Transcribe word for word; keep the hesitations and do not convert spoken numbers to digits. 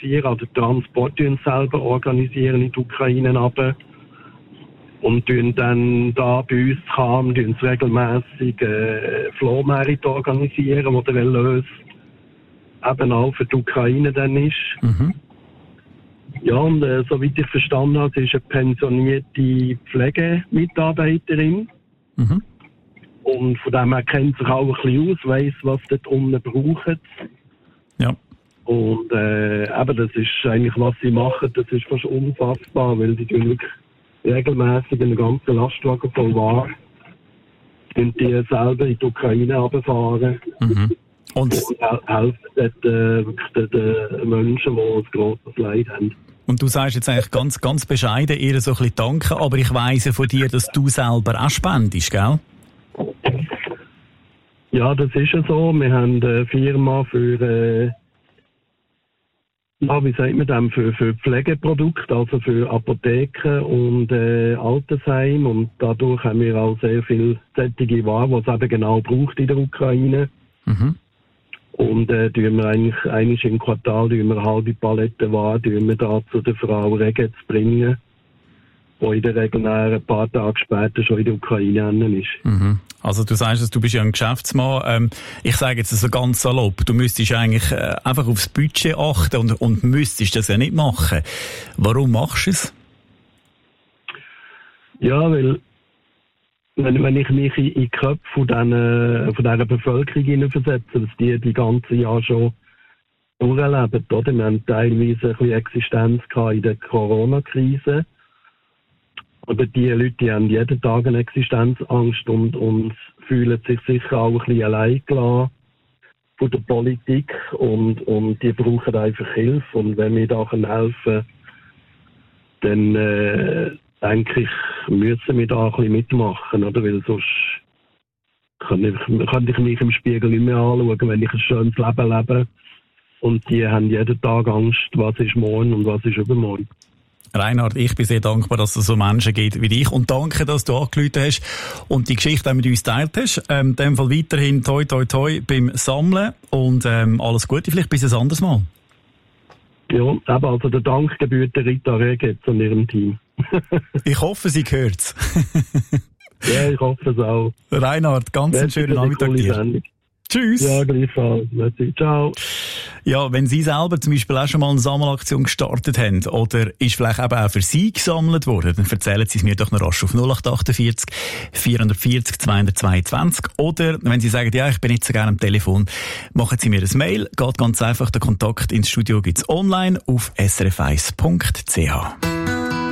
organisieren, also Transport selber organisieren in die Ukraine runter. Und tun dann da bei uns kam, tun regelmässig äh, Flohmärkte organisieren, wo der Erlös eben auch für die Ukraine dann ist. Mhm. Ja, und äh, soweit ich verstanden habe, sie ist eine pensionierte Pflegemitarbeiterin. Mhm. Und von dem her kennt sich auch ein bisschen aus, weiss, was dort unten braucht. Ja. Und äh, eben, das ist eigentlich, was sie machen, das ist fast unfassbar, weil sie tun wirklich regelmässig einen ganzen Lastwagen voll Ware und die selber in die Ukraine runterfahren. Mhm. Und, und helfen dort äh, wirklich den, den Menschen, die ein grosses Leid haben. Und du sagst jetzt eigentlich ganz, ganz bescheiden, ihr so ein bisschen danken, aber ich weiss von dir, dass du selber auch spendest, gell? Ja, das ist ja so. Wir haben eine Firma für, äh, ja, wie sagt man das, für, für Pflegeprodukte, also für Apotheken und äh, Altersheim. Und dadurch haben wir auch sehr viel solche Ware, die es eben genau braucht in der Ukraine. Mhm. Und äh, tun wir eigentlich, eigentlich im Quartal tun wir eine halbe Palette Ware, tun wir da zu der Frau Regetz bringen, die in der Regel ein paar Tage später schon in der Ukraine ist. Mhm. Also du sagst, du bist ja ein Geschäftsmann. Ähm, ich sage jetzt so ganz salopp, du müsstest eigentlich äh, einfach aufs Budget achten und, und müsstest das ja nicht machen. Warum machst du es? Ja, weil wenn, wenn ich mich in, in die Köpfe von, den, von dieser Bevölkerung hineinversetze, dass die die ganze Jahr schon durchleben, oder? Wir haben teilweise ein bisschen Existenz gehabt in der Corona-Krise. Aber die Leute, die haben jeden Tag eine Existenzangst und, und fühlen sich sicher auch ein bisschen allein gelassen von der Politik und, und die brauchen einfach Hilfe. Und wenn wir da helfen können, dann äh, denke ich, müssen wir da ein bisschen mitmachen, oder? Weil sonst kann ich, kann ich mich im Spiegel nicht mehr anschauen, wenn ich ein schönes Leben lebe. Und die haben jeden Tag Angst, was ist morgen und was ist übermorgen. Reinhard, ich bin sehr dankbar, dass es so Menschen gibt wie dich und danke, dass du angerufen hast und die Geschichte auch mit uns geteilt hast. Ähm, in dem Fall weiterhin toi toi toi beim Sammeln und ähm, alles Gute, vielleicht bis ein anderes Mal. Ja, eben, also der Dank gebührt der Rita Regetz und ihrem Team. Ich hoffe, sie hört's. Ja, ich hoffe es auch. Reinhard, ganz einen schönen Nachmittag dir. Sendung. Tschüss. Ja, gleichfalls. Ciao. Ja, wenn Sie selber zum Beispiel auch schon mal eine Sammelaktion gestartet haben oder ist vielleicht eben auch für Sie gesammelt worden, dann erzählen Sie es mir doch noch rasch auf null acht achtundvierzig vierhundertvierzig zweihundertzweiundzwanzig oder wenn Sie sagen, ja, ich bin nicht so gerne am Telefon, machen Sie mir ein Mail, geht ganz einfach, der Kontakt ins Studio gibt's online auf s r f eins punkt c h.